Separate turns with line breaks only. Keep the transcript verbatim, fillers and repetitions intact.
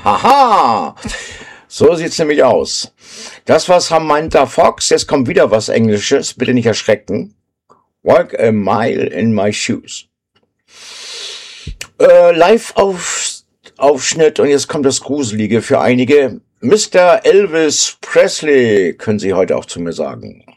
Haha! So sieht's nämlich aus. Das war Samantha Fox. Jetzt kommt wieder was Englisches. Bitte nicht erschrecken. Walk a mile in my shoes. Äh, Live-Aufschnitt und jetzt kommt das Gruselige für einige. Mister Elvis Presley, können Sie heute auch zu mir sagen.